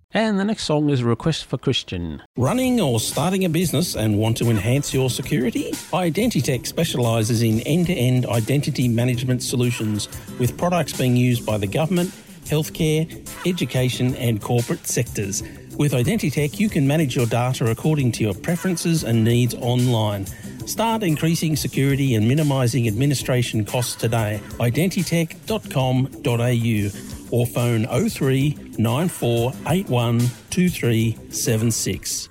And the next song is a request for Christian. Running or starting a business and want to enhance your security? Identitech specialises in end-to-end identity management solutions with products being used by the government, healthcare, education and corporate sectors. With Identitech, you can manage your data according to your preferences and needs online. Start increasing security and minimising administration costs today. Identitech.com.au or phone 03 9481 2376.